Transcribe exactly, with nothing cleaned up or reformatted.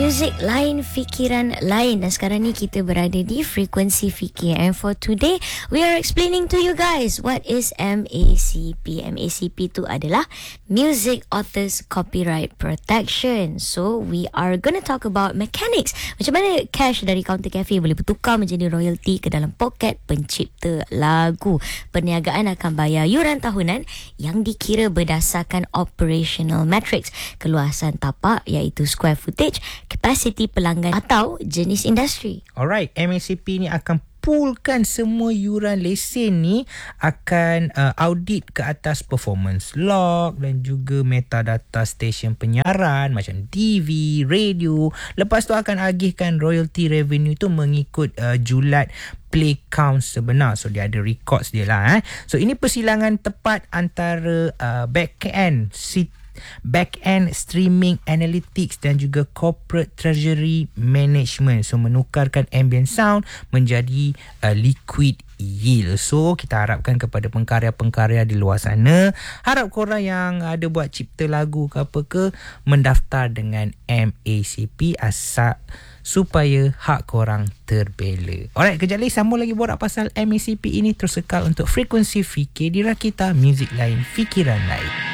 Muzik lain, fikiran lain. Dan sekarang ni kita berada di Frekuensi Fikir. And for today, we are explaining to you guys what is M A C P. M A C P tu adalah Music Authors Copyright Protection. So, we are gonna talk about mechanics. Macam mana cash dari counter cafe boleh bertukar menjadi royalty ke dalam poket pencipta lagu. Perniagaan akan bayar yuran tahunan yang dikira berdasarkan operational metrics. Keluasan tapak iaitu square footage, kapasiti pelanggan atau jenis industri. Alright, M A C P ni akan poolkan semua yuran lesen ni, akan uh, audit ke atas performance log dan juga metadata stesen penyiaran macam T V, radio. Lepas tu akan agihkan royalty revenue tu mengikut uh, julat play count sebenar. So dia ada records dia lah. Eh. So ini persilangan tepat antara uh, back end sit back-end streaming analytics dan juga corporate treasury management. So menukarkan ambient sound menjadi uh, liquid yield. So kita harapkan kepada pengkarya-pengkarya di luar sana, harap korang yang ada buat cipta lagu ke apa ke, mendaftar dengan M A C P asal supaya hak korang terbela. Alright, kejap lagi sambung lagi borak pasal M A C P ini. Terus kekal untuk Frekuensi Fikir di Rakita, muzik lain, fikiran lain.